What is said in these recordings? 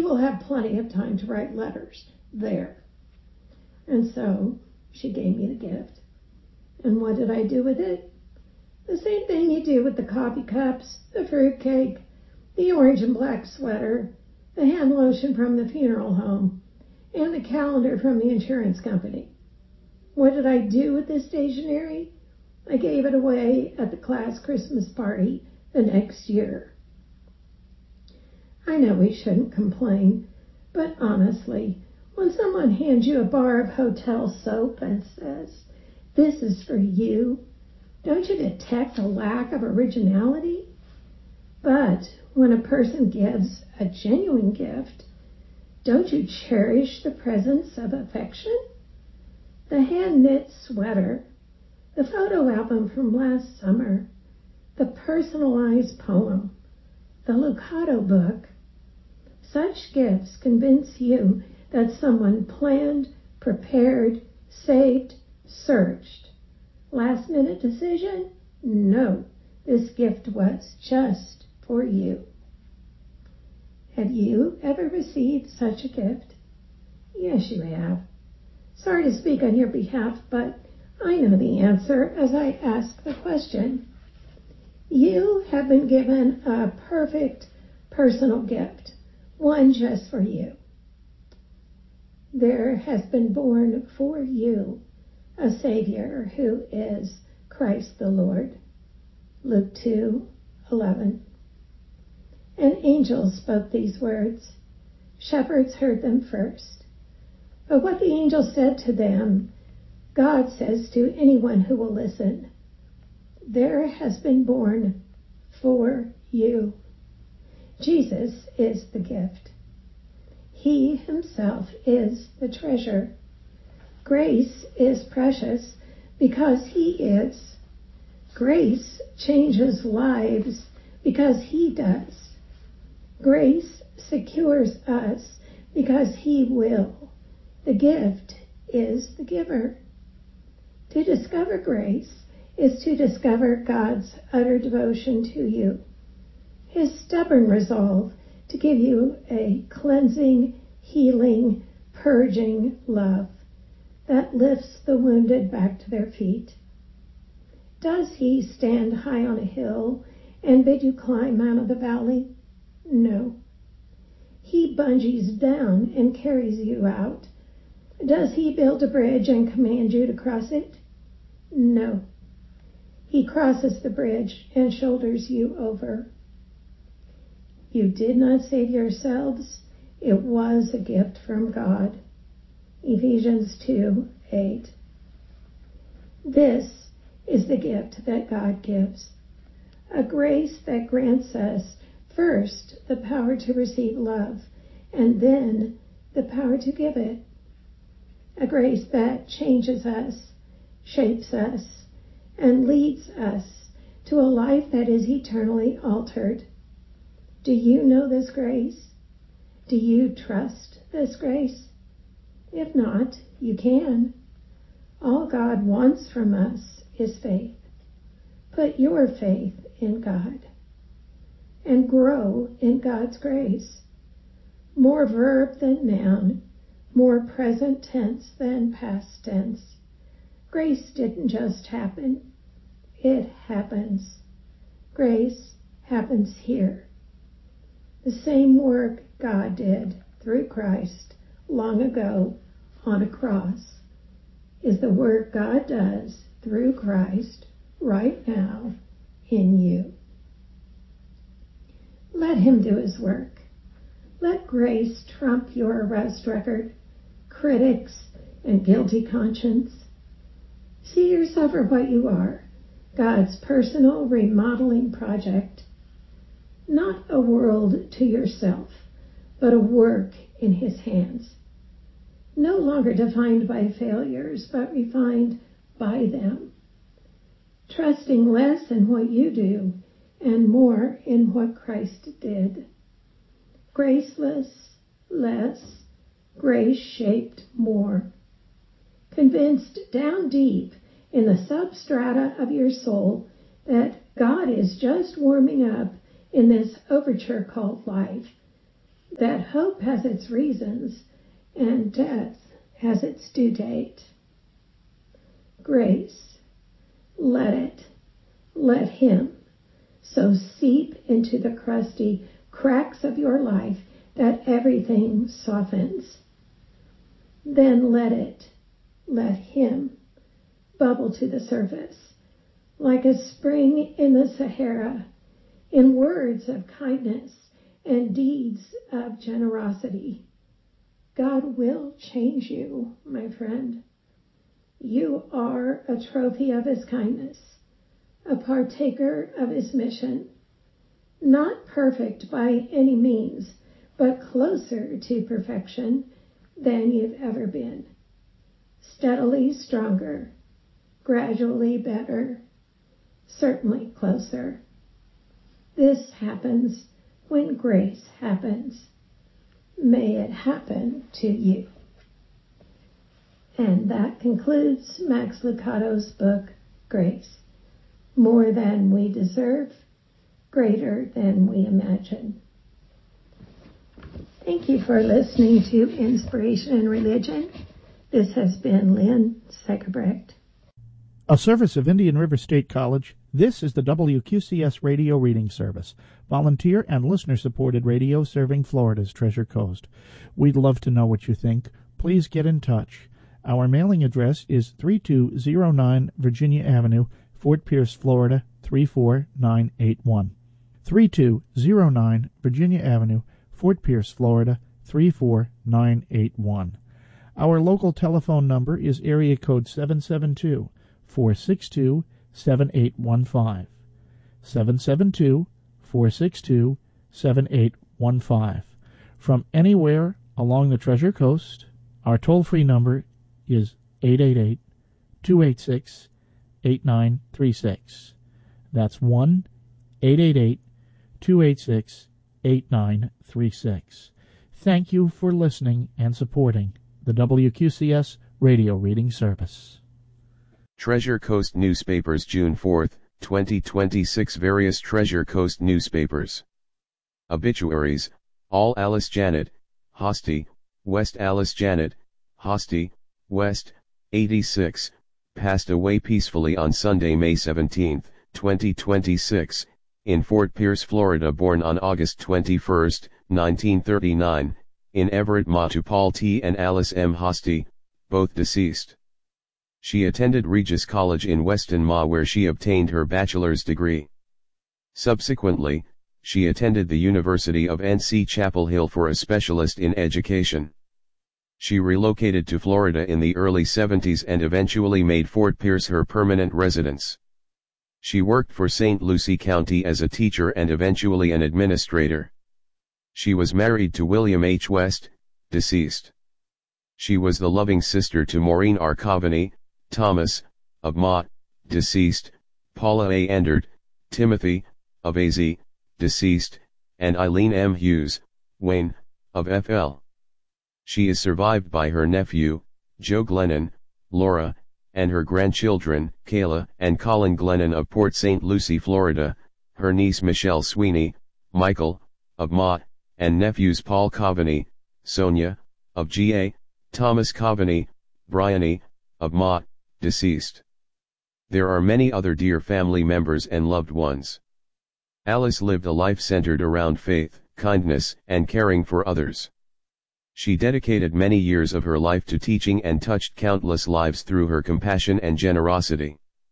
will have plenty of time to write letters there. And so she gave me the gift. And what did I do with it? The same thing you do with the coffee cups, the fruit cake, the orange and black sweater, the hand lotion from the funeral home, and the calendar from the insurance company. What did I do with this stationery? I gave it away at the class Christmas party the next year. I know we shouldn't complain, but honestly, when someone hands you a bar of hotel soap and says, "This is for you," don't you detect a lack of originality? But when a person gives a genuine gift, don't you cherish the presence of affection? The hand-knit sweater, the photo album from last summer, the personalized poem, the Lucado book. Such gifts convince you that someone planned, prepared, saved, searched. Last-minute decision? No, this gift was just for you. Have you ever received such a gift? Yes, you have. Sorry to speak on your behalf, but I know the answer as I ask the question. You have been given a perfect personal gift, one just for you. There has been born for you a Savior who is Christ the Lord. Luke 2:11. And angels spoke these words. Shepherds heard them first. But what the angel said to them, God says to anyone who will listen. There has been born for you. Jesus is the gift. He himself is the treasure. Grace is precious because he is. Grace changes lives because he does. Grace secures us because he will. The gift is the giver. To discover grace is to discover God's utter devotion to you, his stubborn resolve to give you a cleansing, healing, purging love that lifts the wounded back to their feet. Does he stand high on a hill and bid you climb out of the valley? No. He bungees down and carries you out. Does he build a bridge and command you to cross it? No. He crosses the bridge and shoulders you over. You did not save yourselves. It was a gift from God. Ephesians 2:8. This is the gift that God gives. A grace that grants us first the power to receive love and then the power to give it. A grace that changes us, shapes us, and leads us to a life that is eternally altered. Do you know this grace? Do you trust this grace? If not, you can. All God wants from us is faith. Put your faith in God and grow in God's grace. More verb than noun, more present tense than past tense. Grace didn't just happen. It happens. Grace happens here. The same work God did through Christ long ago on a cross is the work God does through Christ right now in you. Let him do his work. Let grace trump your arrest record, critics, and guilty conscience. See yourself for what you are, God's personal remodeling project. Not a world to yourself, but a work in his hands. No longer defined by failures, but refined by them. Trusting less in what you do and more in what Christ did. Graceless, less, grace-shaped more. Convinced down deep in the substrata of your soul that God is just warming up in this overture called life, that hope has its reasons and death has its due date. Grace, let Him so seep into the crusty cracks of your life that everything softens. Then let Him bubble to the surface like a spring in the Sahara, in words of kindness and deeds of generosity. God will change you, my friend. You are a trophy of His kindness, a partaker of His mission, not perfect by any means, but closer to perfection than you've ever been. Steadily stronger, gradually better, certainly closer. This happens when grace happens. May it happen to you. And that concludes Max Lucado's book, Grace. More than we deserve, greater than we imagine. Thank you for listening to Inspiration and Religion. This has been Lynn Seckebrecht. A service of Indian River State College, this is the WQCS Radio Reading Service, volunteer and listener-supported radio serving Florida's Treasure Coast. We'd love to know what you think. Please get in touch. Our mailing address is 3209 Virginia Avenue, Fort Pierce, Florida, 34981. 3209 Virginia Avenue, Fort Pierce, Florida, 34981. Our local telephone number is area code 772-462-7815. 772-462-7815. From anywhere along the Treasure Coast, our toll-free number is 888-286-8936. That's 1-888-286-8936. Thank you for listening and supporting the WQCS Radio Reading Service. Treasure Coast Newspapers, June 4, 2026. Various Treasure Coast newspapers. Obituaries: All Alice Janet, Hosty, West. Alice Janet, Hosty, West, 86, passed away peacefully on Sunday, May 17, 2026, in Fort Pierce, Florida. Born on August 21, 1939, in Everett, Ma, to Paul T. and Alice M. Hosty, both deceased. She attended Regis College in Weston, Ma, where she obtained her bachelor's degree. Subsequently, she attended the University of NC Chapel Hill for a specialist in education. She relocated to Florida in the early 70s and eventually made Fort Pierce her permanent residence. She worked for St. Lucie County as a teacher and eventually an administrator. She was married to William H. West, deceased. She was the loving sister to Maureen R. Coveney, Thomas, of Mott, deceased, Paula A. Endert, Timothy, of AZ, deceased, and Eileen M. Hughes, Wayne, of FL. She is survived by her nephew, Joe Glennon, Laura, and her grandchildren, Kayla and Colin Glennon of Port St. Lucie, Florida, her niece Michelle Sweeney, Michael, of Mott, and nephews Paul Coveney, Sonia, of GA, Thomas Coveney, Bryony, of Mott, deceased. There are many other dear family members and loved ones. Alice lived a life centered around faith, kindness, and caring for others. She dedicated many years of her life to teaching and touched countless lives through her compassion and generosity.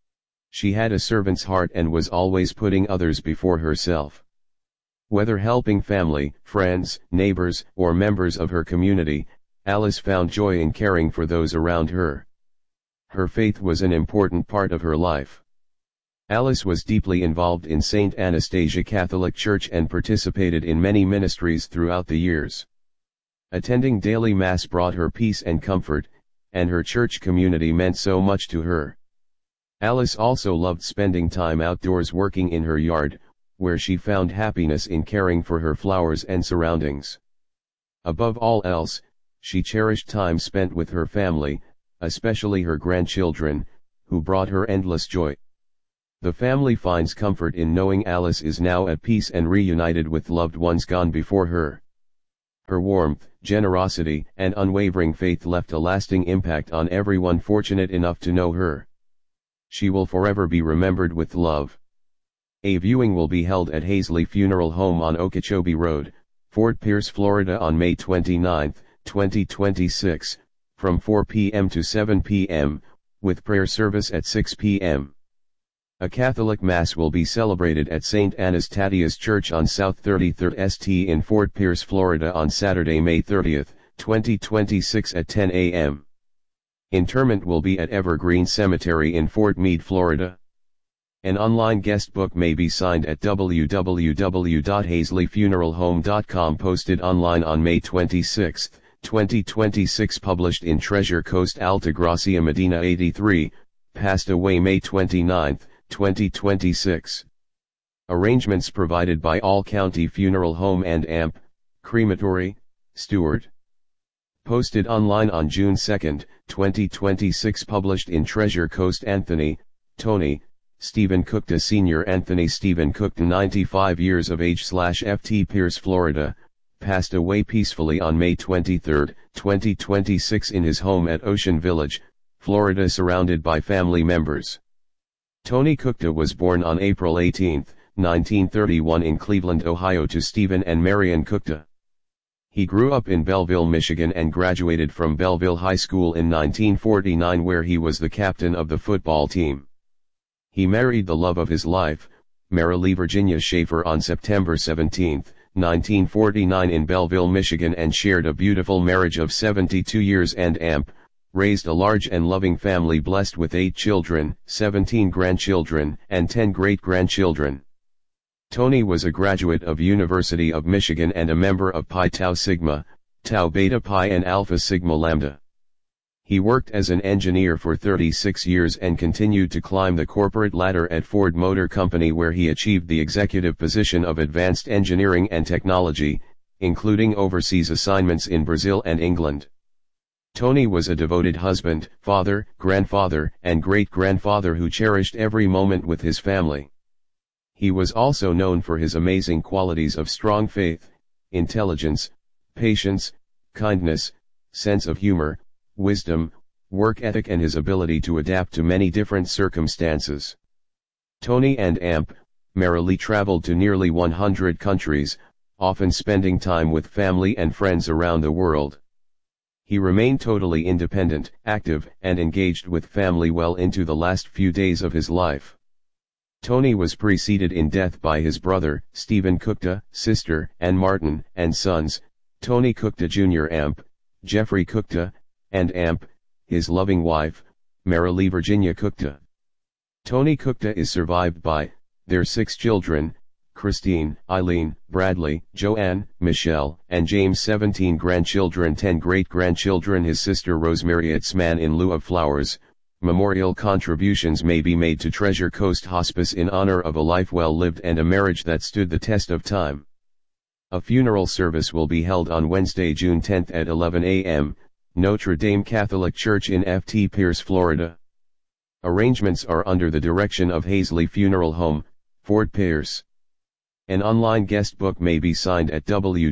She had a servant's heart and was always putting others before herself. Whether helping family, friends, neighbors, or members of her community, Alice found joy in caring for those around her. Her faith was an important part of her life. Alice was deeply involved in St. Anastasia Catholic Church and participated in many ministries throughout the years. Attending daily Mass brought her peace and comfort, and her church community meant so much to her. Alice also loved spending time outdoors working in her yard, where she found happiness in caring for her flowers and surroundings. Above all else, she cherished time spent with her family, especially her grandchildren, who brought her endless joy. The family finds comfort in knowing Alice is now at peace and reunited with loved ones gone before her. Her warmth, generosity, and unwavering faith left a lasting impact on everyone fortunate enough to know her. She will forever be remembered with love. A viewing will be held at Hazley Funeral Home on Okeechobee Road, Fort Pierce, Florida on May 29, 2026, from 4 p.m. to 7 p.m., with prayer service at 6 p.m. A Catholic Mass will be celebrated at St. Anna's Thaddeus Church on South 33rd St. in Fort Pierce, Florida on Saturday, May 30, 2026 at 10 a.m. Interment will be at Evergreen Cemetery in Fort Meade, Florida. An online guest book may be signed at www.hazleyfuneralhome.com, posted online on May 26, 2026, published in Treasure Coast, Altagracia, Medina 83, passed away May 29, 2026. Arrangements provided by All County Funeral Home and AMP, Crematory, Stewart. Posted online on June 2, 2026, published in Treasure Coast. Anthony, Tony, Stephen Cookta Sr. Anthony Stephen Cookta, 95 years of age, /FT Pierce, Florida, passed away peacefully on May 23, 2026 in his home at Ocean Village, Florida, surrounded by family members. Tony Cookta was born on April 18, 1931 in Cleveland, Ohio, to Stephen and Marion Cookta. He grew up in Belleville, Michigan and graduated from Belleville High School in 1949, where he was the captain of the football team. He married the love of his life, Marilee Virginia Schaefer, on September 17, 1949 in Belleville, Michigan, and shared a beautiful marriage of 72 years and AMP, raised a large and loving family blessed with 8 children, 17 grandchildren, and 10 great-grandchildren. Tony was a graduate of University of Michigan and a member of Pi Tau Sigma, Tau Beta Pi and Alpha Sigma Lambda. He worked as an engineer for 36 years and continued to climb the corporate ladder at Ford Motor Company, where he achieved the executive position of Advanced Engineering and Technology, including overseas assignments in Brazil and England. Tony was a devoted husband, father, grandfather, and great-grandfather who cherished every moment with his family. He was also known for his amazing qualities of strong faith, intelligence, patience, kindness, sense of humor, wisdom, work ethic, and his ability to adapt to many different circumstances. Tony and AMP, Marilee, traveled to nearly 100 countries, often spending time with family and friends around the world. He remained totally independent, active, and engaged with family well into the last few days of his life. Tony was preceded in death by his brother, Stephen Cookta, sister, Ann Martin, and sons, Tony Cookta Jr. AMP, Jeffrey Cookta, and AMP, his loving wife, Marilee Virginia Cookta. Tony Cookta is survived by their 6 children, Christine, Eileen, Bradley, Joanne, Michelle, and James, 17 grandchildren, 10 great-grandchildren, his sister Rosemary. Itzman. In lieu of flowers, memorial contributions may be made to Treasure Coast Hospice in honor of a life well lived and a marriage that stood the test of time. A funeral service will be held on Wednesday, June 10 at 11 a.m., Notre Dame Catholic Church in FT Pierce, Florida. Arrangements are under the direction of Hazley Funeral Home, Fort Pierce. An online guest book may be signed at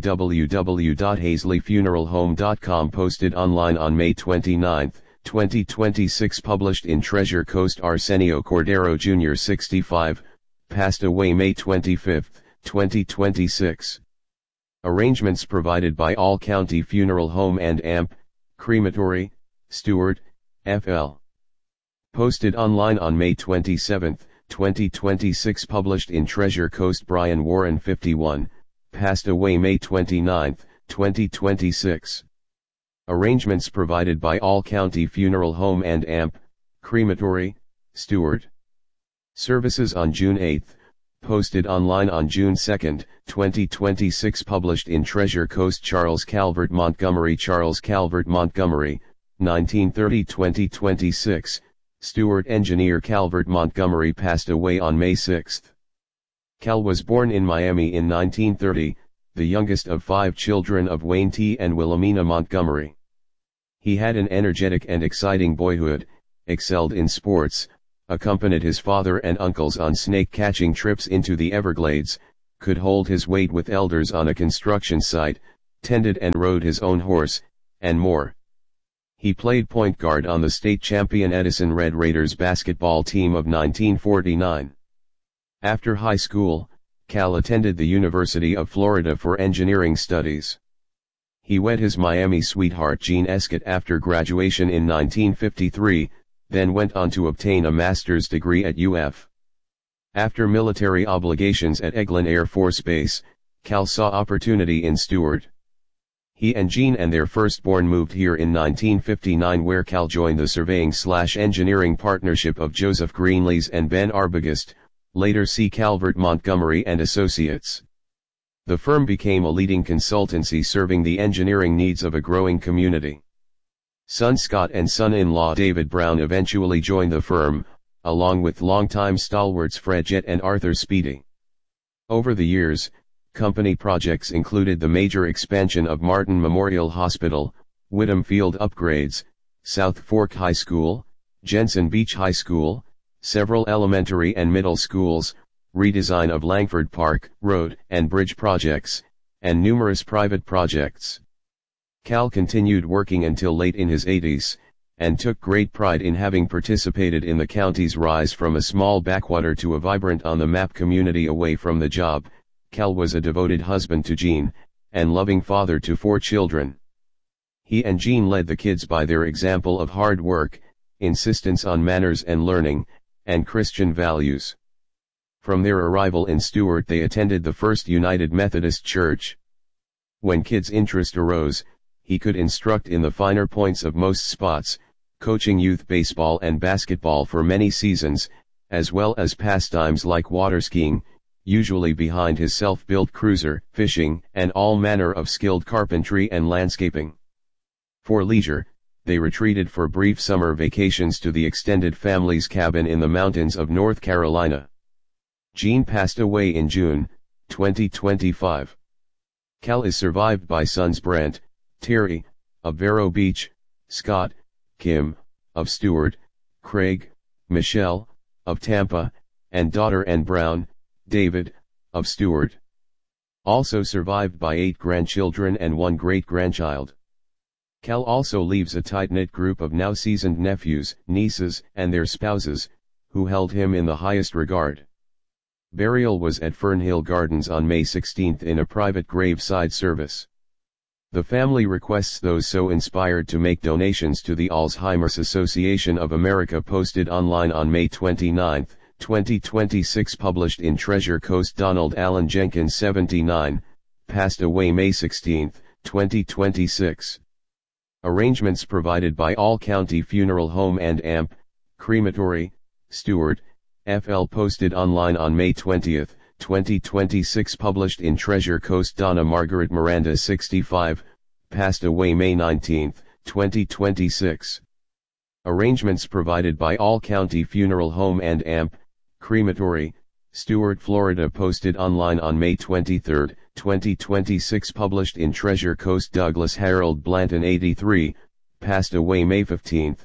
www.hazleyfuneralhome.com, posted online on May 29, 2026, published in Treasure Coast. Arsenio Cordero Jr. 65, passed away May 25, 2026. Arrangements provided by All County Funeral Home and AMP, Crematory, Stewart, FL. Posted online on May 27, 2026, published in Treasure Coast. Brian Warren 51, passed away May 29, 2026. Arrangements provided by All County Funeral Home and AMP, Crematory, Stewart. Services on June 8, posted online on June 2, 2026, published in Treasure Coast. Charles Calvert Montgomery 1930-2026, Stewart engineer Calvert Montgomery passed away on May 6. Cal was born in Miami in 1930, the youngest of 5 children of Wayne T. and Wilhelmina Montgomery. He had an energetic and exciting boyhood, excelled in sports, accompanied his father and uncles on snake-catching trips into the Everglades, could hold his weight with elders on a construction site, tended and rode his own horse, and more. He played point guard on the state champion Edison Red Raiders basketball team of 1949. After high school, Cal attended the University of Florida for engineering studies. He wed his Miami sweetheart Jean Escott after graduation in 1953, then went on to obtain a master's degree at UF. After military obligations at Eglin Air Force Base, Cal saw opportunity in Stuart. He and Jean and their firstborn moved here in 1959, where Cal joined the surveying/engineering partnership of Joseph Greenlees and Ben Arbogast, later C. Calvert Montgomery and Associates. The firm became a leading consultancy serving the engineering needs of a growing community. Son Scott and son-in-law David Brown eventually joined the firm, along with longtime stalwarts Fred Jett and Arthur Speedy. Over the years, company projects included the major expansion of Martin Memorial Hospital, Whittam Field upgrades, South Fork High School, Jensen Beach High School, several elementary and middle schools, redesign of Langford Park, road and bridge projects, and numerous private projects. Cal continued working until late in his 80s, and took great pride in having participated in the county's rise from a small backwater to a vibrant on-the-map community away from the job. Cal was a devoted husband to Jean, and loving father to 4 children. He and Jean led the kids by their example of hard work, insistence on manners and learning, and Christian values. From their arrival in Stuart they attended the First United Methodist Church. When kids' interest arose, he could instruct in the finer points of most spots, coaching youth baseball and basketball for many seasons, as well as pastimes like water skiing, usually behind his self-built cruiser, fishing, and all manner of skilled carpentry and landscaping. For leisure, they retreated for brief summer vacations to the extended family's cabin in the mountains of North Carolina. Jean passed away in June, 2025. Cal is survived by sons Brent, Terry, of Vero Beach, Scott, Kim, of Stuart, Craig, Michelle, of Tampa, and daughter and Brown, David, of Stuart. Also survived by 8 grandchildren and 1 great-grandchild. Cal also leaves a tight-knit group of now seasoned nephews, nieces, and their spouses, who held him in the highest regard. Burial was at Fernhill Gardens on May 16 in a private graveside service. The family requests those so inspired to make donations to the Alzheimer's Association of America, posted online on May 29, 2026, published in Treasure Coast. Donald Allen Jenkins, 79, passed away May 16, 2026. Arrangements provided by All County Funeral Home and AMP, Crematory, Stuart, FL, posted online on May 20, 2026, published in Treasure Coast. Donna Margaret Miranda, 65, passed away May 19, 2026. Arrangements provided by All County Funeral Home and AMP, Crematory, Stuart, Florida, posted online on May 23, 2026, published in Treasure Coast. Douglas Harold Blanton, 83, passed away May 15,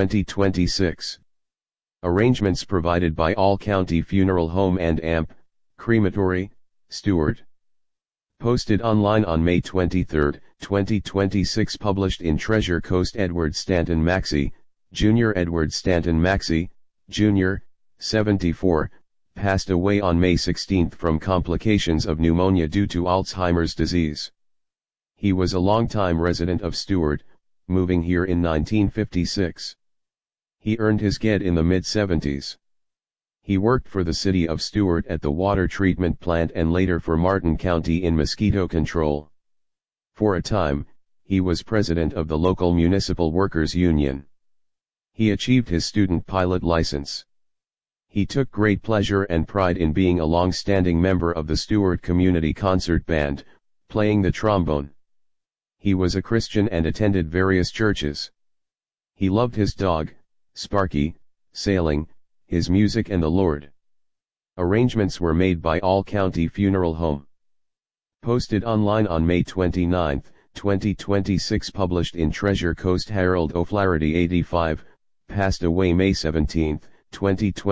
2026. Arrangements provided by All County Funeral Home and AMP, Crematory, Stuart. Posted online on May 23, 2026, published in Treasure Coast. Edward Stanton Maxey, Jr. Edward Stanton Maxey, Jr., 74, passed away on May 16 from complications of pneumonia due to Alzheimer's disease. He was a longtime resident of Stuart, moving here in 1956. He earned his GED in the mid-70s. He worked for the city of Stuart at the water treatment plant and later for Martin County in mosquito control. For a time, he was president of the local municipal workers union. He achieved his student pilot license. He took great pleasure and pride in being a long-standing member of the Stuart Community Concert Band, playing the trombone. He was a Christian and attended various churches. He loved his dog, Sparky, sailing, his music and the Lord. Arrangements were made by All County Funeral Home. Posted online on May 29, 2026, published in Treasure Coast. Harold O'Flaherty, 85, passed away May 17,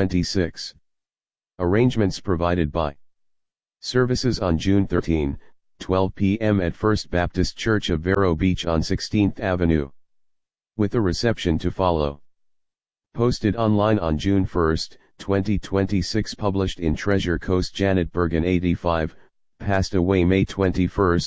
2026. Arrangements provided by Services on June 13, 12 p.m. at First Baptist Church of Vero Beach on 16th Avenue. With a reception to follow. Posted online on June 1, 2026. Published in Treasure Coast. Janet Bergen, 85, passed away May 21,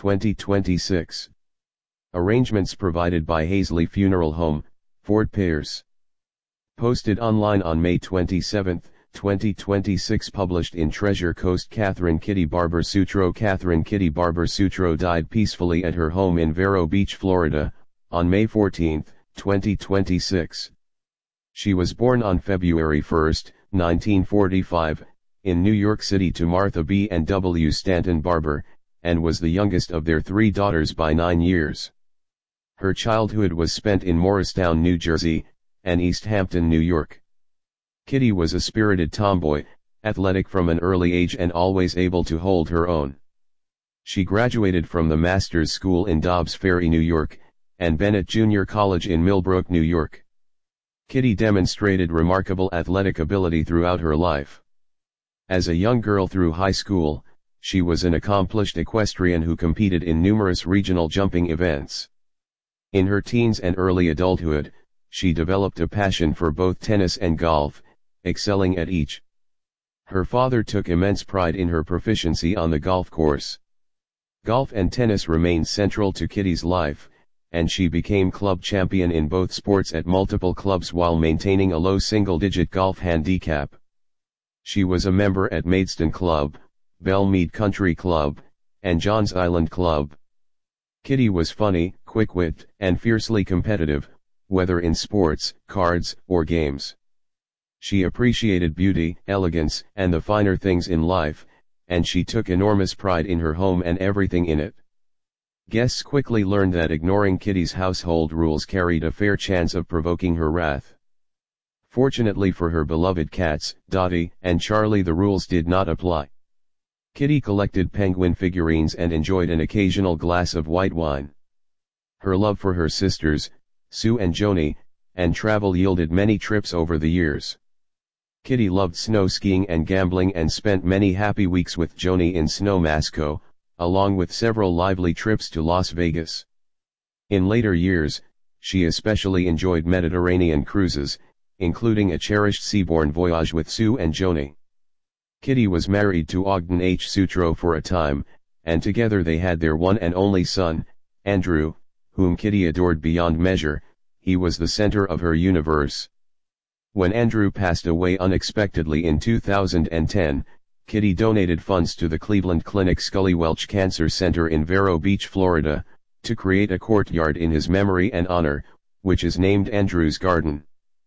2026. Arrangements provided by Hazley Funeral Home, Fort Pierce. Posted online on May 27, 2026. Published in Treasure Coast. Catherine Kitty Barber Sutro. Catherine Kitty Barber Sutro died peacefully at her home in Vero Beach, Florida, on May 14, 2026. She was born on February 1, 1945, in New York City to Martha B. and W. Stanton Barber, and was the youngest of their 3 daughters by 9 years. Her childhood was spent in Morristown, New Jersey, and East Hampton, New York. Kitty was a spirited tomboy, athletic from an early age and always able to hold her own. She graduated from the Masters School in Dobbs Ferry, New York, and Bennett Junior College in Millbrook, New York. Kitty demonstrated remarkable athletic ability throughout her life. As a young girl through high school, she was an accomplished equestrian who competed in numerous regional jumping events. In her teens and early adulthood, she developed a passion for both tennis and golf, excelling at each. Her father took immense pride in her proficiency on the golf course. Golf and tennis remained central to Kitty's life, and she became club champion in both sports at multiple clubs while maintaining a low single-digit golf handicap. She was a member at Maidstone Club, Belmead Country Club, and Johns Island Club. Kitty was funny, quick-witted, and fiercely competitive, whether in sports, cards, or games. She appreciated beauty, elegance, and the finer things in life, and she took enormous pride in her home and everything in it. Guests quickly learned that ignoring Kitty's household rules carried a fair chance of provoking her wrath. Fortunately for her beloved cats, Dottie and Charlie, the rules did not apply. Kitty collected penguin figurines and enjoyed an occasional glass of white wine. Her love for her sisters, Sue and Joni, and travel yielded many trips over the years. Kitty loved snow skiing and gambling and spent many happy weeks with Joni in Snowmasco, along with several lively trips to Las Vegas. In later years, she especially enjoyed Mediterranean cruises, including a cherished seaborne voyage with Sue and Joni. Kitty was married to Ogden H. Sutro for a time, and together they had their one and only son, Andrew, whom Kitty adored beyond measure. He was the center of her universe. When Andrew passed away unexpectedly in 2010, Kitty donated funds to the Cleveland Clinic Scully Welch Cancer Center in Vero Beach, Florida, to create a courtyard in his memory and honor, which is named Andrew's Garden.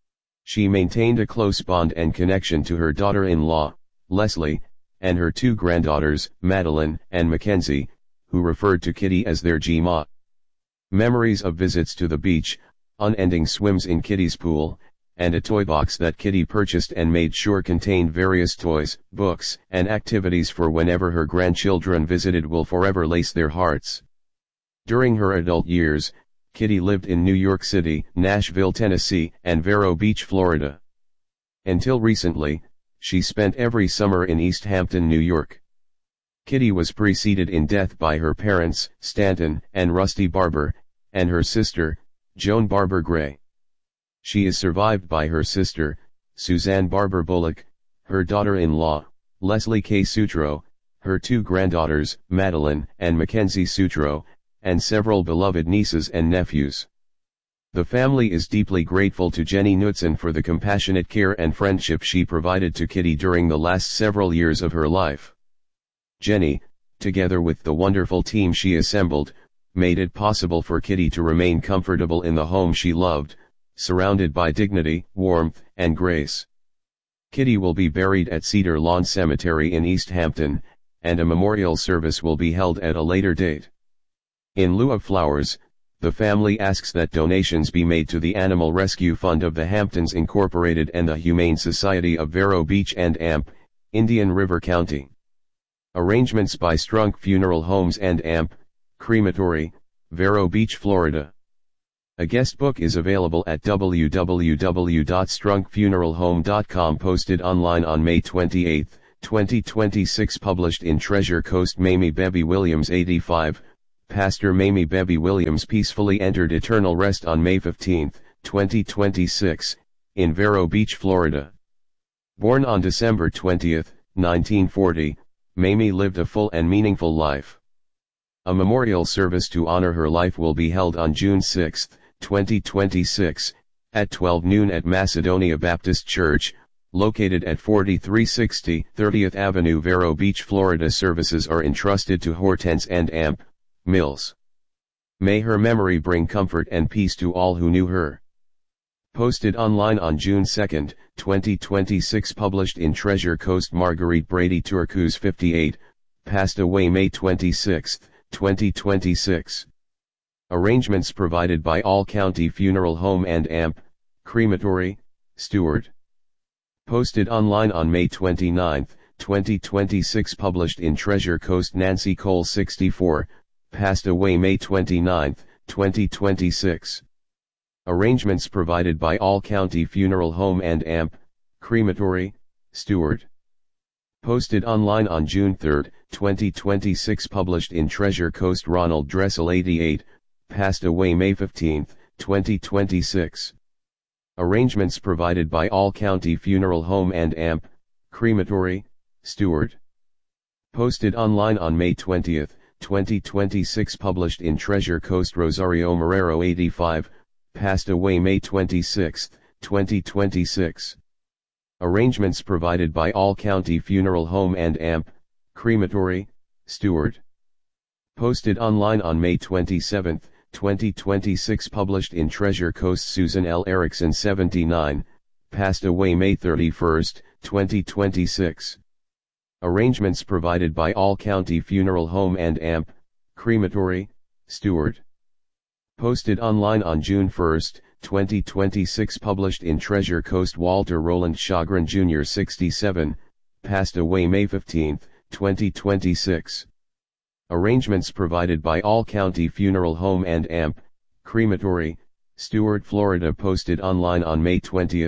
She maintained a close bond and connection to her daughter-in-law, Leslie, and her 2 granddaughters, Madeline and Mackenzie, who referred to Kitty as their G-Ma. Memories of visits to the beach, unending swims in Kitty's pool, and a toy box that Kitty purchased and made sure contained various toys, books, and activities for whenever her grandchildren visited will forever lace their hearts. During her adult years, Kitty lived in New York City, Nashville, Tennessee, and Vero Beach, Florida. Until recently, she spent every summer in East Hampton, New York. Kitty was preceded in death by her parents, Stanton and Rusty Barber, and her sister, Joan Barber Gray. She is survived by her sister, Suzanne Barber Bullock, her daughter-in-law, Leslie K. Sutro, her 2 granddaughters, Madeline and Mackenzie Sutro, and several beloved nieces and nephews. The family is deeply grateful to Jenny Knudsen for the compassionate care and friendship she provided to Kitty during the last several years of her life. Jenny, together with the wonderful team she assembled, made it possible for Kitty to remain comfortable in the home she loved, surrounded by dignity, warmth, and grace. Kitty will be buried at Cedar Lawn Cemetery in East Hampton, and a memorial service will be held at a later date. In lieu of flowers, the family asks that donations be made to the Animal Rescue Fund of the Hamptons Incorporated and the Humane Society of Vero Beach and AMP, Indian River County. Arrangements by Strunk Funeral Homes and AMP, Crematory, Vero Beach, Florida. A guest book is available at www.strunkfuneralhome.com, posted online on May 28, 2026 published in Treasure Coast. Mamie Bebby Williams 85, Pastor Mamie Bebby Williams peacefully entered eternal rest on May 15, 2026, in Vero Beach, Florida. Born on December 20, 1940, Mamie lived a full and meaningful life. A memorial service to honor her life will be held on June 6, 2026, at 12 noon at Macedonia Baptist Church, located at 4360 30th Avenue, Vero Beach, Florida. Services are entrusted to Hortense and Amp Mills. May her memory bring comfort and peace to all who knew her. Posted online on June 2, 2026. Published in Treasure Coast. Marguerite Brady Turcos 58, passed away May 26, 2026. Arrangements provided by All County Funeral Home and Amp Crematory, Stewart. Posted online on May 29, 2026. Published in Treasure Coast. Nancy Cole 64, passed away May 29, 2026. Arrangements provided by All County Funeral Home and Amp Crematory, Stewart. Posted online on June 3, 2026. Published in Treasure Coast. Ronald Dressel 88, passed away May 15, 2026. Arrangements provided by All County Funeral Home and Amp Crematory, Stewart. Posted online on May 20, 2026. Published in Treasure Coast. Rosario Marrero 85, passed away May 26, 2026. Arrangements provided by All County Funeral Home and Amp Crematory, Stewart. Posted online on May 27, 2026. Published in Treasure Coast. Susan L. Erickson 79, passed away May 31, 2026. Arrangements provided by All County Funeral Home and Amp Crematory, Stewart. Posted online on June 1, 2026. Published in Treasure Coast. Walter Roland Chagrin Jr. 67, passed away May 15, 2026. Arrangements provided by All County Funeral Home and Amp Crematory, Stewart, Florida. Posted online on May 20,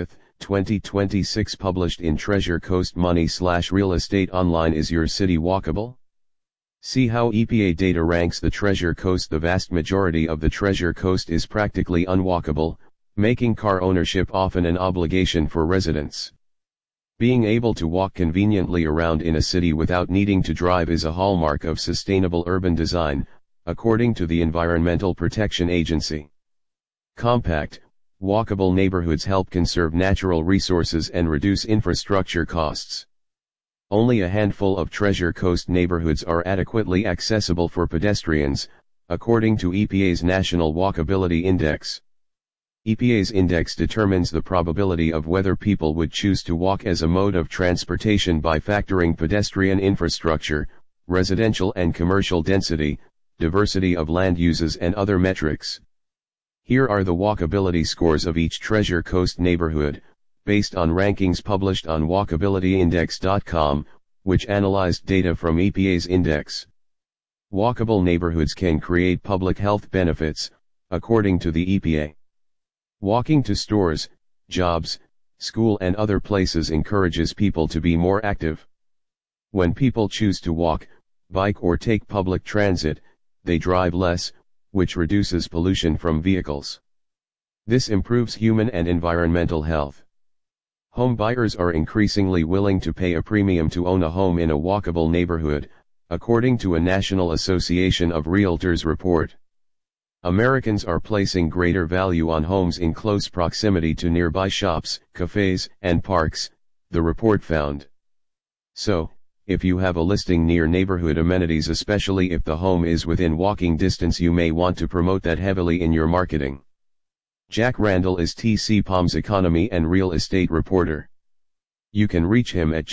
2026. Published in Treasure Coast. Money/real estate online. Is your city walkable? See how EPA data ranks the Treasure Coast. The vast majority of the Treasure Coast is practically unwalkable, making car ownership often an obligation for residents. Being able to walk conveniently around in a city without needing to drive is a hallmark of sustainable urban design, according to the Environmental Protection Agency. Compact, walkable neighborhoods help conserve natural resources and reduce infrastructure costs. Only a handful of Treasure Coast neighborhoods are adequately accessible for pedestrians, according to EPA's National Walkability Index. EPA's index determines the probability of whether people would choose to walk as a mode of transportation by factoring pedestrian infrastructure, residential and commercial density, diversity of land uses and other metrics. Here are the walkability scores of each Treasure Coast neighborhood, based on rankings published on walkabilityindex.com, which analyzed data from EPA's index. Walkable neighborhoods can create public health benefits, according to the EPA. Walking to stores, jobs, school and other places encourages people to be more active. When people choose to walk, bike or take public transit, they drive less, which reduces pollution from vehicles. This improves human and environmental health. Home buyers are increasingly willing to pay a premium to own a home in a walkable neighborhood, according to a National Association of Realtors report. Americans are placing greater value on homes in close proximity to nearby shops, cafes, and parks, the report found. So, if you have a listing near neighborhood amenities, especially if the home is within walking distance, you may want to promote that heavily in your marketing. Jack Randall is TCPOM's economy and real estate reporter. You can reach him at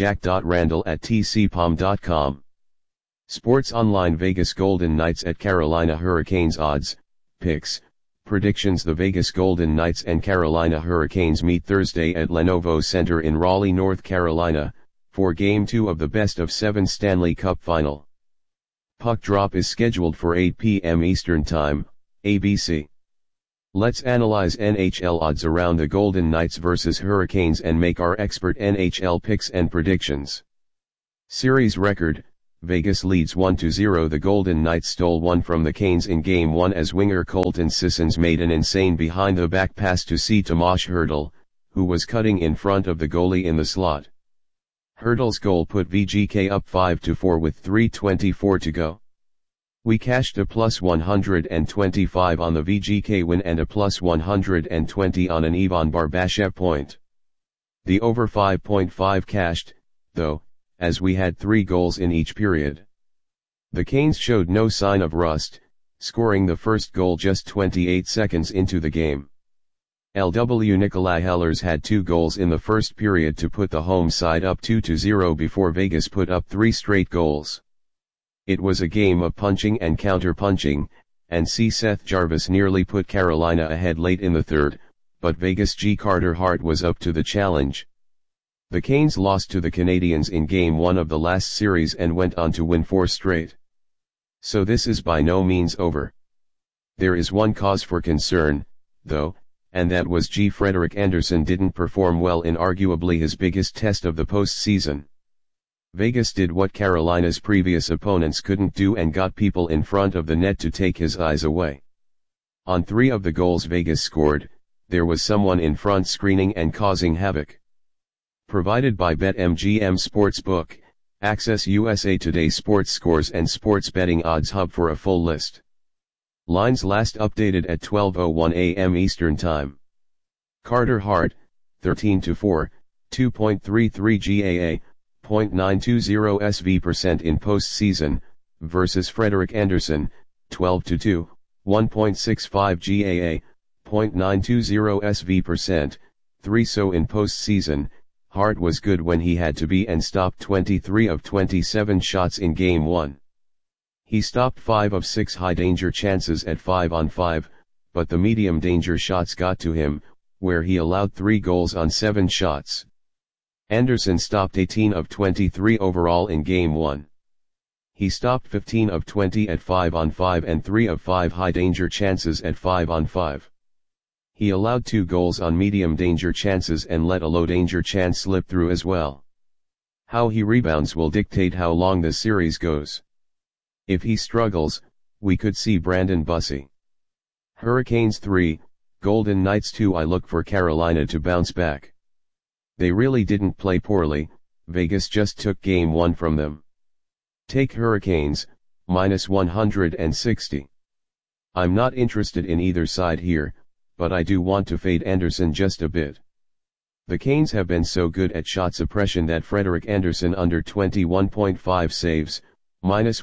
jack.randall@tcpom.com. Sports Online. Vegas Golden Knights at Carolina Hurricanes. Odds, picks, predictions. The Vegas Golden Knights and Carolina Hurricanes meet Thursday at Lenovo Center in Raleigh, North Carolina, for Game 2 of the best-of-7 Stanley Cup Final. Puck drop is scheduled for 8 p.m. Eastern Time, ABC. Let's analyze NHL odds around the Golden Knights versus Hurricanes and make our expert NHL picks and predictions. Series record, Vegas leads 1-0. The Golden Knights stole one from the Canes in Game 1 as winger Colton Sissons made an insane behind-the-back pass to C. Tomáš Hertl, who was cutting in front of the goalie in the slot. Hertl's goal put VGK up 5-4 with 3:24 to go. We cashed a plus 125 on the VGK win and a plus 120 on an Ivan Barbashev point. The over 5.5 cashed, though, as we had 3 goals in each period. The Canes showed no sign of rust, scoring the first goal just 28 seconds into the game. LW Nikolai Hellers had 2 goals in the first period to put the home side up 2-0 before Vegas put up 3 straight goals. It was a game of punching and counter-punching, and C. Seth Jarvis nearly put Carolina ahead late in the third, but Vegas' G. Carter Hart was up to the challenge. The Canes lost to the Canadiens in Game 1 of the last series and went on to win 4 straight. So this is by no means over. There is one cause for concern, though, and that was G. Frederik Andersen didn't perform well in arguably his biggest test of the postseason. Vegas did what Carolina's previous opponents couldn't do and got people in front of the net to take his eyes away. On 3 of the goals Vegas scored, there was someone in front screening and causing havoc. Provided by BetMGM Sportsbook, access USA Today sports scores and sports betting odds hub for a full list. Lines last updated at 12:01 a.m. Eastern Time. Carter Hart, 13-4, 2.33 GAA, .920 SV% in postseason, versus Frederik Andersen, 12-2, 1.65 GAA, .920 SV%, 3 so in postseason. Hart was good when he had to be and stopped 23 of 27 shots in Game 1. He stopped 5 of 6 high-danger chances at 5-on-5, but the medium-danger shots got to him, where he allowed 3 goals on 7 shots. Andersen stopped 18 of 23 overall in Game 1. He stopped 15 of 20 at 5-on-5 and 3 of 5 high-danger chances at 5-on-5. He allowed 2 goals on medium-danger chances and let a low-danger chance slip through as well. How he rebounds will dictate how long the series goes. If he struggles, we could see Brandon Bussi. Hurricanes 3, Golden Knights 2. I look for Carolina to bounce back. They really didn't play poorly, Vegas just took Game 1 from them. Take Hurricanes, minus 160. I'm not interested in either side here, but I do want to fade Andersen just a bit. The Canes have been so good at shot suppression that Frederik Andersen under 21.5 saves, minus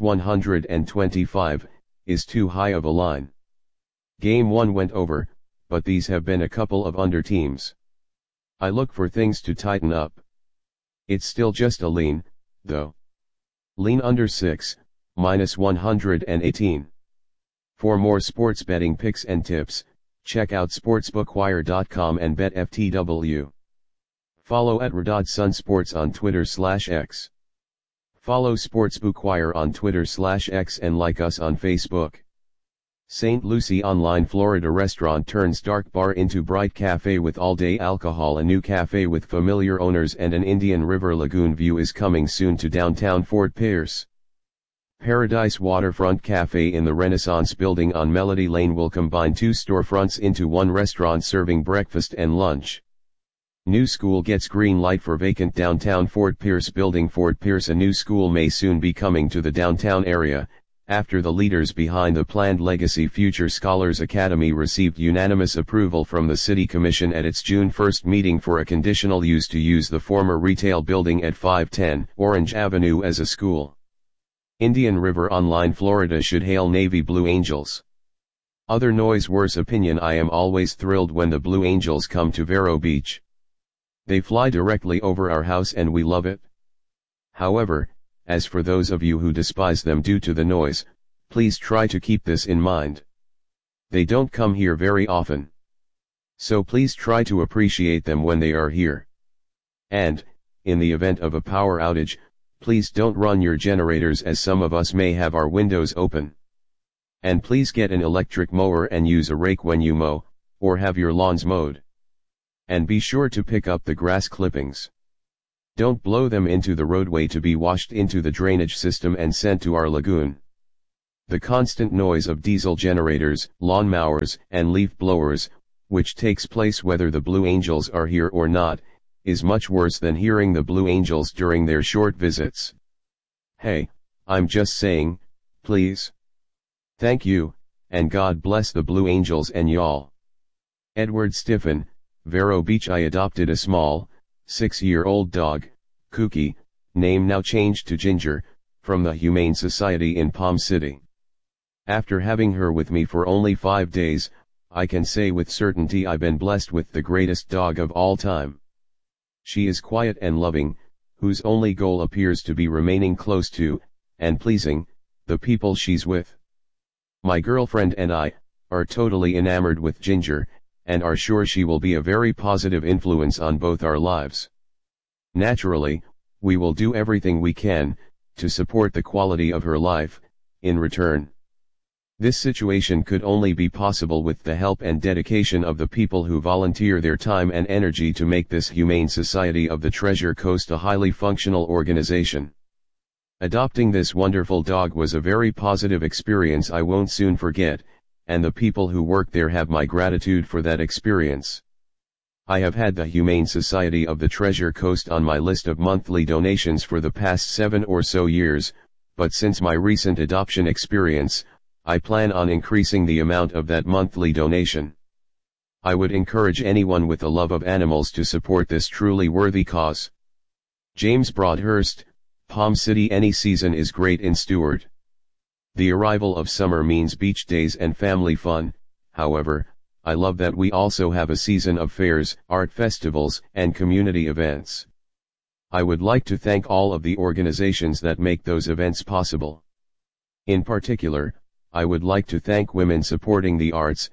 125, is too high of a line. Game 1 went over, but these have been a couple of under teams. I look for things to tighten up. It's still just a lean, though. Lean under 6, minus 118. For more sports betting picks and tips, check out sportsbookwire.com and BetFTW. Follow at Radad Sports on Twitter/X. Follow Sportsbookwire on Twitter/X and like us on Facebook. St. Lucie Online Florida restaurant turns dark bar into bright cafe with all-day alcohol. A new cafe with familiar owners and an Indian River lagoon view is coming soon to downtown Fort Pierce. Paradise Waterfront Cafe in the Renaissance Building on Melody Lane will combine 2 storefronts into one restaurant serving breakfast and lunch. New school gets green light for vacant downtown Fort Pierce building. Fort Pierce. A new school may soon be coming to the downtown area, after the leaders behind the planned Legacy Future Scholars Academy received unanimous approval from the City Commission at its June 1 meeting for a conditional use to use the former retail building at 510 Orange Avenue as a school. Indian River Online Florida should hail Navy Blue Angels. Other noise worse opinion. I am always thrilled when the Blue Angels come to Vero Beach. They fly directly over our house and we love it. However, as for those of you who despise them due to the noise, please try to keep this in mind. They don't come here very often. So please try to appreciate them when they are here. And, in the event of a power outage, please don't run your generators as some of us may have our windows open. And please get an electric mower and use a rake when you mow, or have your lawns mowed. And be sure to pick up the grass clippings. Don't blow them into the roadway to be washed into the drainage system and sent to our lagoon. The constant noise of diesel generators, lawnmowers, and leaf blowers, which takes place whether the Blue Angels are here or not, is much worse than hearing the Blue Angels during their short visits. Hey, I'm just saying, please. Thank you, and God bless the Blue Angels and y'all. Edward Stiffen, Vero Beach. I adopted a small, 6-year-old dog, Kooky, name now changed to Ginger, from the Humane Society in Palm City. After having her with me for only 5 days, I can say with certainty I've been blessed with the greatest dog of all time. She is quiet and loving, whose only goal appears to be remaining close to, and pleasing, the people she's with. My girlfriend and I are totally enamored with Ginger, and are sure she will be a very positive influence on both our lives. Naturally, we will do everything we can to support the quality of her life in return. This situation could only be possible with the help and dedication of the people who volunteer their time and energy to make this Humane Society of the Treasure Coast a highly functional organization. Adopting this wonderful dog was a very positive experience I won't soon forget, and the people who work there have my gratitude for that experience. I have had the Humane Society of the Treasure Coast on my list of monthly donations for the past 7 or so years, but since my recent adoption experience, I plan on increasing the amount of that monthly donation. I would encourage anyone with a love of animals to support this truly worthy cause. James Broadhurst, Palm City. Any season is great in Stuart. The arrival of summer means beach days and family fun. However, I love that we also have a season of fairs, art festivals, and community events. I would like to thank all of the organizations that make those events possible. In particular, I would like to thank Women Supporting the Arts,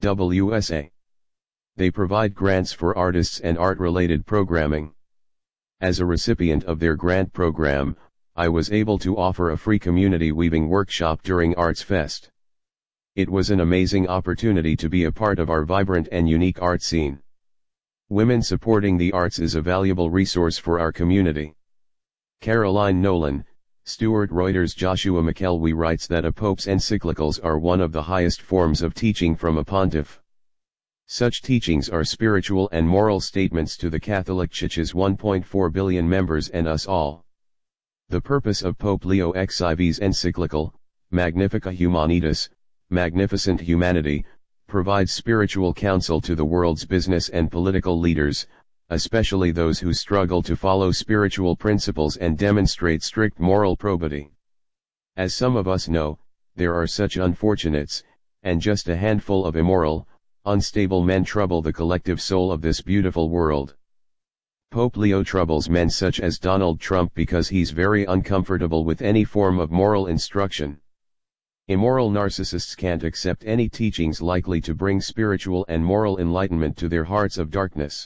WSA. They provide grants for artists and art-related programming. As a recipient of their grant program, I was able to offer a free community weaving workshop during Arts Fest. It was an amazing opportunity to be a part of our vibrant and unique art scene. Women Supporting the Arts is a valuable resource for our community. Caroline Nolan, Stuart Reuters. Joshua McElwee writes that a pope's encyclicals are one of the highest forms of teaching from a pontiff. Such teachings are spiritual and moral statements to the Catholic Church's 1.4 billion members and us all. The purpose of Pope Leo XIV's encyclical, Magnifica Humanitas, Magnificent Humanity, provides spiritual counsel to the world's business and political leaders, especially those who struggle to follow spiritual principles and demonstrate strict moral probity. As some of us know, there are such unfortunates, and just a handful of immoral, unstable men trouble the collective soul of this beautiful world. Pope Leo troubles men such as Donald Trump because he's very uncomfortable with any form of moral instruction. Immoral narcissists can't accept any teachings likely to bring spiritual and moral enlightenment to their hearts of darkness.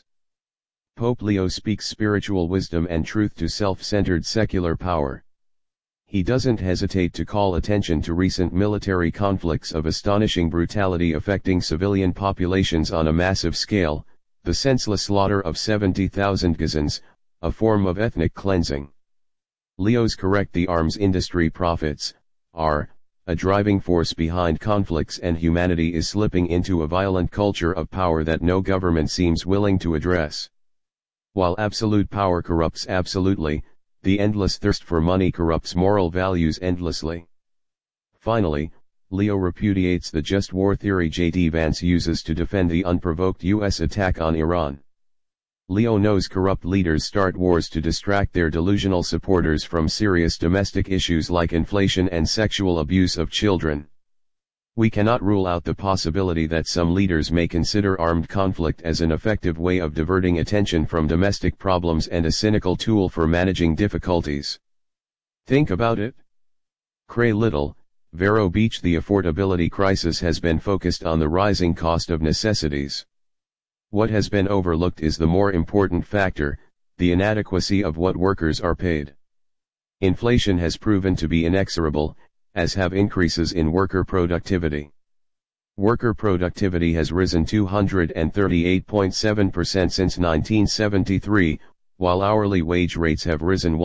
Pope Leo speaks spiritual wisdom and truth to self-centered secular power. He doesn't hesitate to call attention to recent military conflicts of astonishing brutality affecting civilian populations on a massive scale, the senseless slaughter of 70,000 Gazans, a form of ethnic cleansing. Leo's correct: the arms industry profits are a driving force behind conflicts, and humanity is slipping into a violent culture of power that no government seems willing to address. While absolute power corrupts absolutely, the endless thirst for money corrupts moral values endlessly. Finally, Leo repudiates the just war theory J.D. Vance uses to defend the unprovoked U.S. attack on Iran. Leo knows corrupt leaders start wars to distract their delusional supporters from serious domestic issues like inflation and sexual abuse of children. We cannot rule out the possibility that some leaders may consider armed conflict as an effective way of diverting attention from domestic problems and a cynical tool for managing difficulties. Think about it. Cray Little, Vero Beach. The affordability crisis has been focused on the rising cost of necessities. What has been overlooked is the more important factor, the inadequacy of what workers are paid. Inflation has proven to be inexorable, as have increases in worker productivity. Worker productivity has risen 238.7% since 1973, while hourly wage rates have risen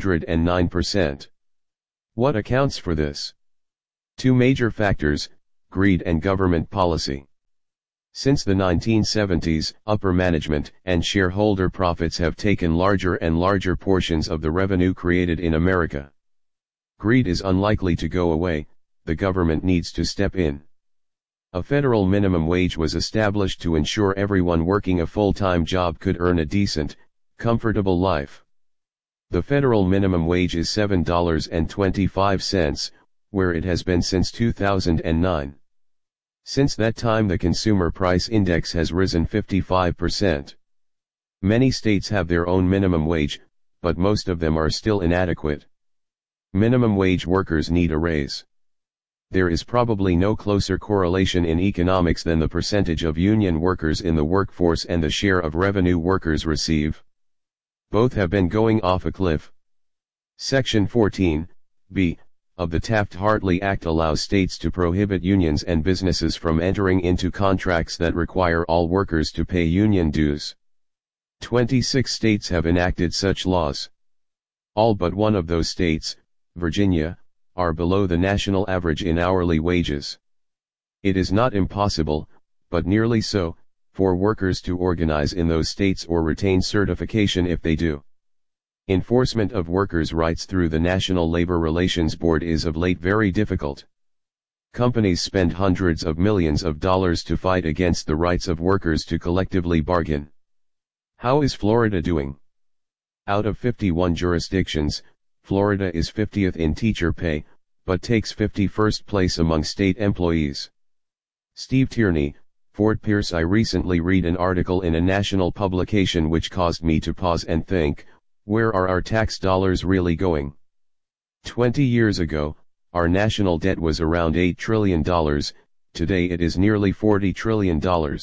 109%. What accounts for this? Two major factors: greed and government policy. Since the 1970s, upper management and shareholder profits have taken larger and larger portions of the revenue created in America. Greed is unlikely to go away, the government needs to step in. A federal minimum wage was established to ensure everyone working a full-time job could earn a decent, comfortable life. The federal minimum wage is $7.25, where it has been since 2009. Since that time, the Consumer Price Index has risen 55%. Many states have their own minimum wage, but most of them are still inadequate. Minimum wage workers need a raise. There is probably no closer correlation in economics than the percentage of union workers in the workforce and the share of revenue workers receive. Both have been going off a cliff. Section 14(b) of the Taft-Hartley Act allows states to prohibit unions and businesses from entering into contracts that require all workers to pay union dues. 26 states have enacted such laws. All but one of those states, Virginia, are below the national average in hourly wages. It is not impossible, but nearly so, for workers to organize in those states or retain certification if they do. Enforcement of workers' rights through the National Labor Relations Board is of late very difficult. Companies spend hundreds of millions of dollars to fight against the rights of workers to collectively bargain. How is Florida doing? Out of 51 jurisdictions, Florida is 50th in teacher pay, but takes 51st place among state employees. Steve Tierney, Fort Pierce. I recently read an article in a national publication which caused me to pause and think, where are our tax dollars really going? 20 years ago, our national debt was around $8 trillion, today it is nearly $40 trillion.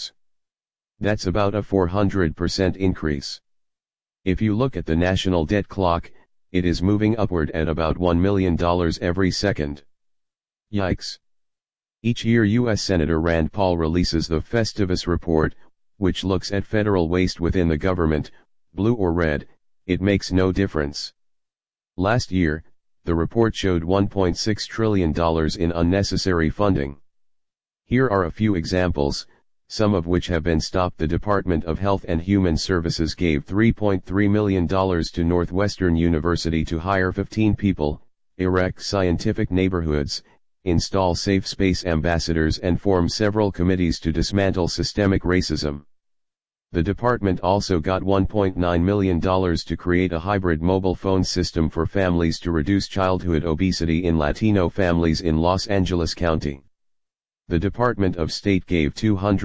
That's about a 400% increase. If you look at the national debt clock, it is moving upward at about $1 million every second. Yikes. Each year U.S. Senator Rand Paul releases the Festivus Report, which looks at federal waste within the government, blue or red, it makes no difference. Last year, the report showed $1.6 trillion in unnecessary funding. Here are a few examples, some of which have been stopped. The Department of Health and Human Services gave $3.3 million to Northwestern University to hire 15 people, erect scientific neighborhoods, install safe space ambassadors, and form several committees to dismantle systemic racism. The department also got $1.9 million to create a hybrid mobile phone system for families to reduce childhood obesity in Latino families in Los Angeles County. The Department of State gave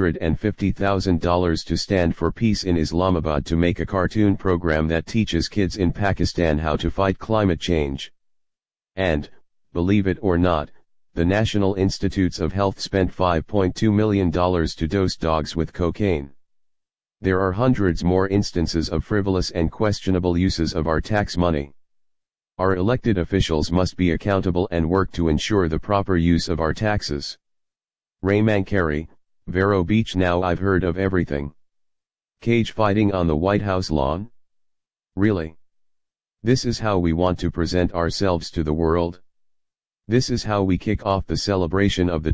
$250,000 to Stand for Peace in Islamabad to make a cartoon program that teaches kids in Pakistan how to fight climate change. And, believe it or not, the National Institutes of Health spent $5.2 million to dose dogs with cocaine. There are hundreds more instances of frivolous and questionable uses of our tax money. Our elected officials must be accountable and work to ensure the proper use of our taxes. Ray Mancari, Vero Beach. Now I've heard of everything. Cage fighting on the White House lawn? Really? This is how we want to present ourselves to the world? This is how we kick off the celebration of the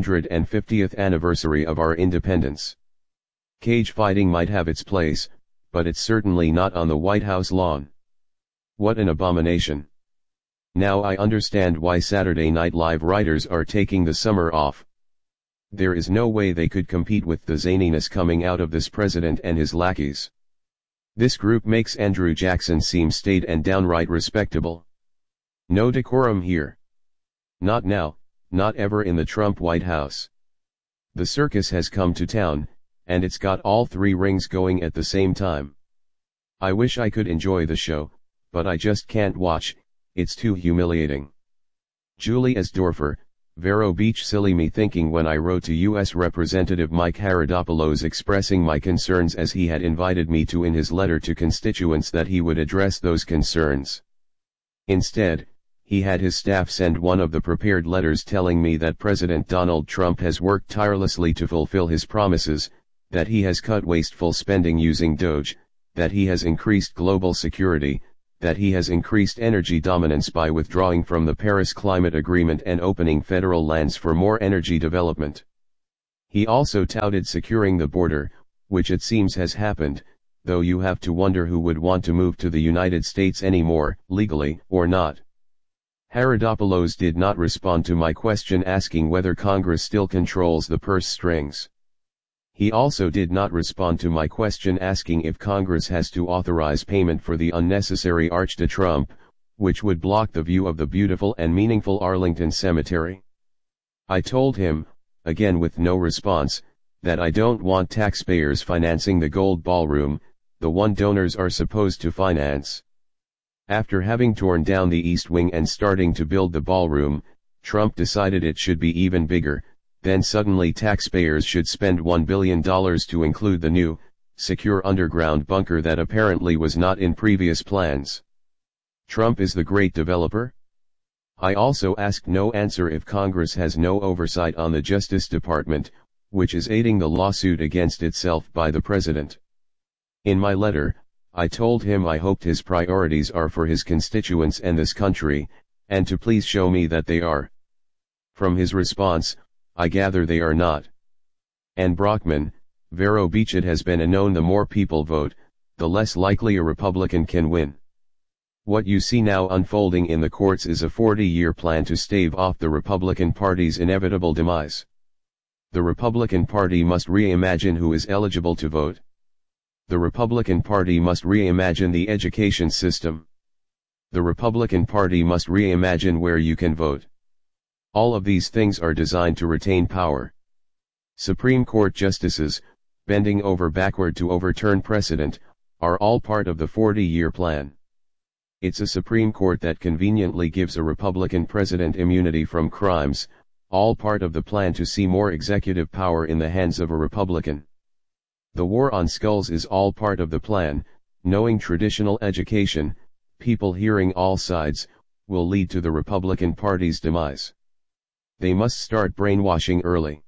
250th anniversary of our independence. Cage fighting might have its place, but it's certainly not on the White House lawn. What an abomination. Now I understand why Saturday Night Live writers are taking the summer off. There is no way they could compete with the zaniness coming out of this president and his lackeys. This group makes Andrew Jackson seem staid and downright respectable. No decorum here. Not now, not ever in the Trump White House. The circus has come to town, and it's got all three rings going at the same time. I wish I could enjoy the show, but I just can't watch, it's too humiliating. Julie S. Dorfer, Vero Beach. Silly me thinking when I wrote to U.S. Representative Mike Haradopoulos expressing my concerns as he had invited me to in his letter to constituents that he would address those concerns. Instead, he had his staff send one of the prepared letters telling me that President Donald Trump has worked tirelessly to fulfill his promises, that he has cut wasteful spending using DOGE, that he has increased global security, that he has increased energy dominance by withdrawing from the Paris Climate Agreement and opening federal lands for more energy development. He also touted securing the border, which it seems has happened, though you have to wonder who would want to move to the United States anymore, legally or not. Haridopoulos did not respond to my question asking whether Congress still controls the purse strings. He also did not respond to my question asking if Congress has to authorize payment for the unnecessary Arch de Trump, which would block the view of the beautiful and meaningful Arlington Cemetery. I told him, again with no response, that I don't want taxpayers financing the Gold Ballroom, the one donors are supposed to finance. After having torn down the East Wing and starting to build the ballroom, Trump decided it should be even bigger, then suddenly taxpayers should spend $1 billion to include the new, secure underground bunker that apparently was not in previous plans. Trump is the great developer? I also asked no answer if Congress has no oversight on the Justice Department, which is aiding the lawsuit against itself by the president. In my letter, I told him I hoped his priorities are for his constituents and this country, and to please show me that they are. From his response, I gather they are not. And Brockman, Vero Beach, it has been known the more people vote, the less likely a Republican can win. What you see now unfolding in the courts is a 40-year plan to stave off the Republican Party's inevitable demise. The Republican Party must reimagine who is eligible to vote. The Republican Party must reimagine the education system. The Republican Party must reimagine where you can vote. All of these things are designed to retain power. Supreme Court justices, bending over backward to overturn precedent, are all part of the 40-year plan. It's a Supreme Court that conveniently gives a Republican president immunity from crimes, all part of the plan to see more executive power in the hands of a Republican. The war on skulls is all part of the plan. Knowing traditional education, people hearing all sides, will lead to the Republican Party's demise. They must start brainwashing early.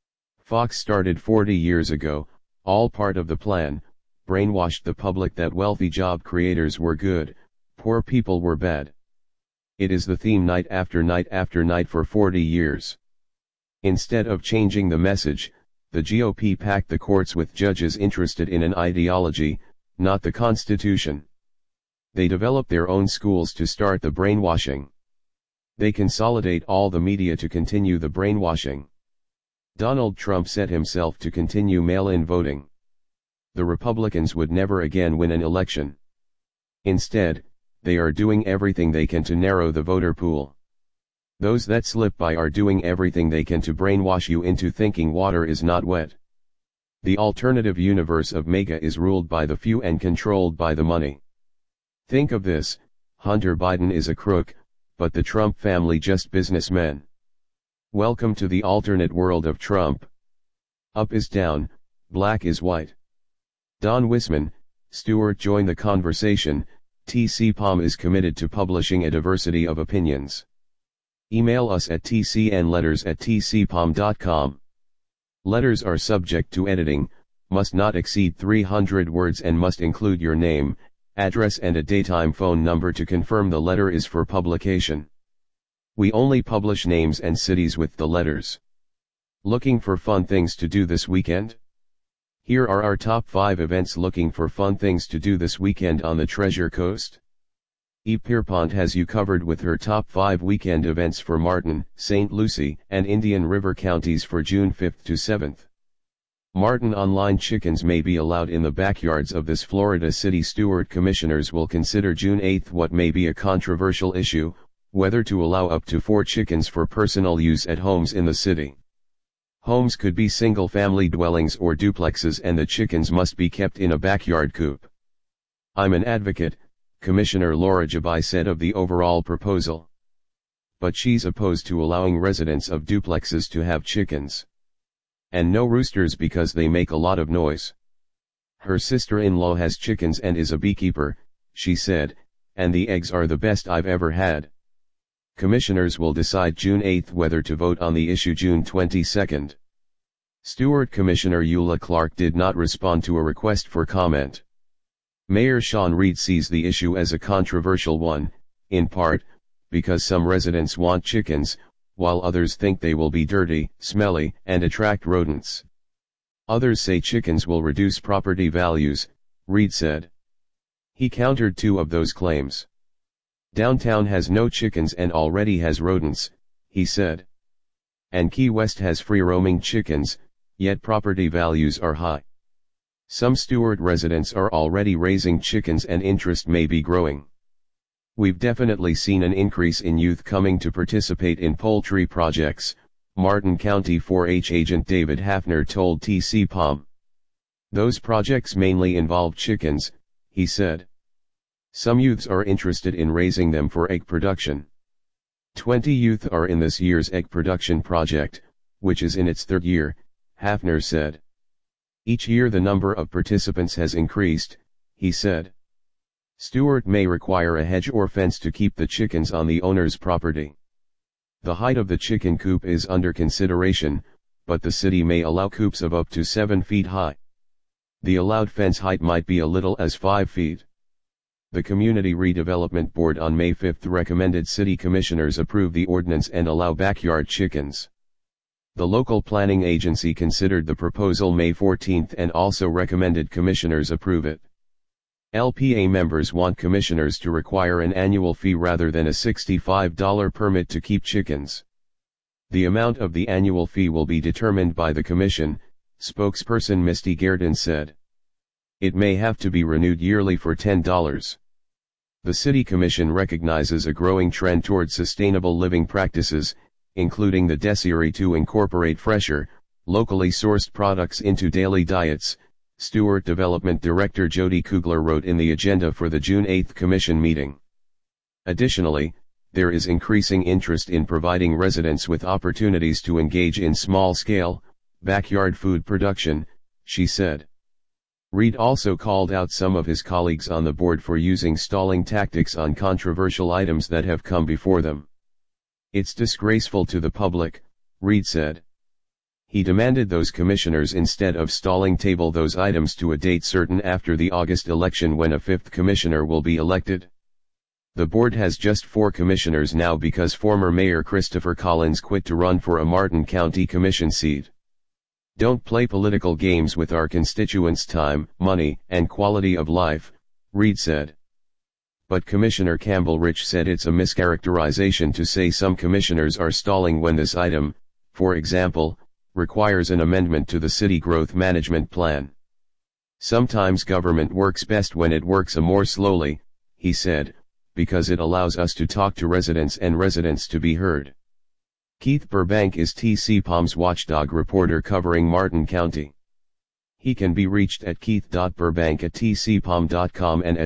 Fox started 40 years ago, all part of the plan, brainwashed the public that wealthy job creators were good, poor people were bad. It is the theme night after night after night for 40 years. Instead of changing the message, the GOP packed the courts with judges interested in an ideology, not the Constitution. They develop their own schools to start the brainwashing. They consolidate all the media to continue the brainwashing. Donald Trump set himself to continue mail-in voting. The Republicans would never again win an election. Instead, they are doing everything they can to narrow the voter pool. Those that slip by are doing everything they can to brainwash you into thinking water is not wet. The alternative universe of MAGA is ruled by the few and controlled by the money. Think of this, Hunter Biden is a crook, but the Trump family just businessmen. Welcome to the alternate world of Trump. Up is down, black is white. Don Wisman, Stewart join the conversation. TCPOM is committed to publishing a diversity of opinions. Email us at tcnletters@tcpom.com. Letters are subject to editing, must not exceed 300 words and must include your name, address and a daytime phone number to confirm the letter is for publication. We only publish names and cities with the letters. Looking for fun things to do this weekend? Here are our top 5 events looking for fun things to do this weekend on the Treasure Coast. Eve Pierpont has you covered with her top 5 weekend events for Martin, St. Lucie, and Indian River counties for June 5th to 7th. Martin online chickens may be allowed in the backyards of this Florida City. Stewart commissioners will consider June 8th what may be a controversial issue, whether to allow up to 4 chickens for personal use at homes in the city. Homes could be single-family dwellings or duplexes and the chickens must be kept in a backyard coop. I'm an advocate, Commissioner Laura Jabai said of the overall proposal. But she's opposed to allowing residents of duplexes to have chickens. And no roosters because they make a lot of noise. Her sister-in-law has chickens and is a beekeeper, she said, and the eggs are the best I've ever had. Commissioners will decide June 8th whether to vote on the issue June 22nd. Stewart Commissioner Eula Clark did not respond to a request for comment. Mayor Sean Reed sees the issue as a controversial one, in part, because some residents want chickens, while others think they will be dirty, smelly, and attract rodents. Others say chickens will reduce property values, Reed said. He countered two of those claims. Downtown has no chickens and already has rodents, he said. And Key West has free-roaming chickens, yet property values are high. Some Stuart residents are already raising chickens and interest may be growing. We've definitely seen an increase in youth coming to participate in poultry projects, Martin County 4-H agent David Hafner told TC-POM. Those projects mainly involve chickens, he said. Some youths are interested in raising them for egg production. 20 youth are in this year's egg production project, which is in its third year, Hafner said. Each year the number of participants has increased, he said. Stuart may require a hedge or fence to keep the chickens on the owner's property. The height of the chicken coop is under consideration, but the city may allow coops of up to 7 feet high. The allowed fence height might be as little as 5 feet. The Community Redevelopment Board on May 5 recommended city commissioners approve the ordinance and allow backyard chickens. The local planning agency considered the proposal May 14 and also recommended commissioners approve it. LPA members want commissioners to require an annual fee rather than a $65 permit to keep chickens. The amount of the annual fee will be determined by the commission, spokesperson Misty Gerdon said. It may have to be renewed yearly for $10. The City Commission recognizes a growing trend toward sustainable living practices, including the desire to incorporate fresher, locally sourced products into daily diets, Stuart Development Director Jody Kugler wrote in the agenda for the June 8 Commission meeting. Additionally, there is increasing interest in providing residents with opportunities to engage in small-scale, backyard food production, she said. Reed also called out some of his colleagues on the board for using stalling tactics on controversial items that have come before them. It's disgraceful to the public, Reed said. He demanded those commissioners instead of stalling table those items to a date certain after the August election when a fifth commissioner will be elected. The board has just 4 commissioners now because former Mayor Christopher Collins quit to run for a Martin County Commission seat. Don't play political games with our constituents' time, money, and quality of life, Reed said. But Commissioner Campbell Rich said it's a mischaracterization to say some commissioners are stalling when this item, for example, requires an amendment to the city growth management plan. Sometimes government works best when it works more slowly, he said, because it allows us to talk to residents and residents to be heard. Keith Burbank is TC-POM's watchdog reporter covering Martin County. He can be reached at keith.burbank@tcpom.com and at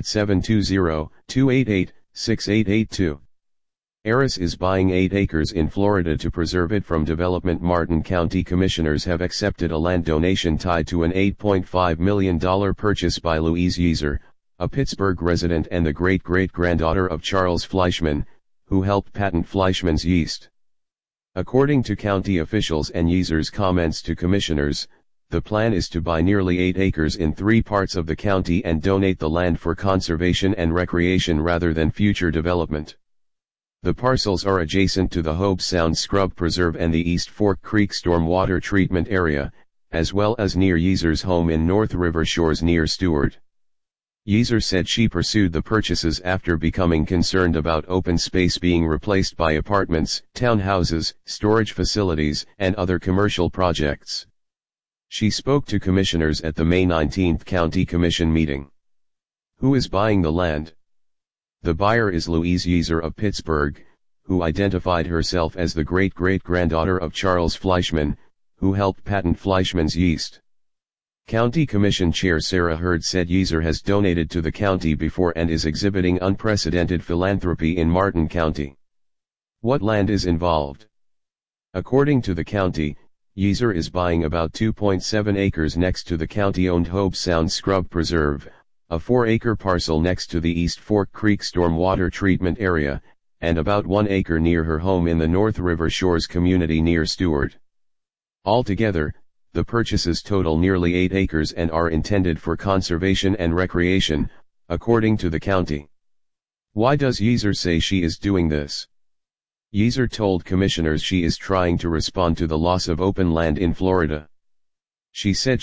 720-288-6882. Aris is buying 8 acres in Florida to preserve it from development. Martin County commissioners have accepted a land donation tied to an $8.5 million purchase by Louise Yeaser, a Pittsburgh resident and the great-great-granddaughter of Charles Fleischmann, who helped patent Fleischmann's yeast. According to county officials and Yeaser's comments to commissioners, the plan is to buy nearly 8 acres in 3 parts of the county and donate the land for conservation and recreation rather than future development. The parcels are adjacent to the Hobe Sound Scrub Preserve and the East Fork Creek Stormwater Treatment Area, as well as near Yeaser's home in North River Shores near Stuart. Yeaser said she pursued the purchases after becoming concerned about open space being replaced by apartments, townhouses, storage facilities, and other commercial projects. She spoke to commissioners at the May 19 County Commission meeting. Who is buying the land? The buyer is Louise Yeaser of Pittsburgh, who identified herself as the great-great-granddaughter of Charles Fleischmann, who helped patent Fleischmann's yeast. County Commission Chair Sarah Hurd said Yeaser has donated to the county before and is exhibiting unprecedented philanthropy in Martin County. What land is involved? According to the county, Yeaser is buying about 2.7 acres next to the county-owned Hobe Sound Scrub Preserve, a 4-acre parcel next to the East Fork Creek Stormwater Treatment Area, and about 1 acre near her home in the North River Shores community near Stuart. Altogether, the purchases total nearly 8 acres and are intended for conservation and recreation, according to the county. Why does Yeazer say she is doing this? Yeazer told commissioners she is trying to respond to the loss of open land in Florida. She said